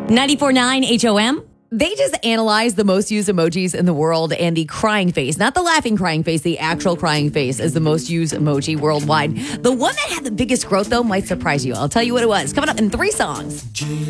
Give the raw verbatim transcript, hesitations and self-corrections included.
ninety-four point nine H O M. They just analyzed the most used emojis in the world, and the crying face, not the laughing crying face, the actual crying face is the most used emoji worldwide. The one that had the biggest growth, though, might surprise you. I'll tell you what it was. Coming up in three songs.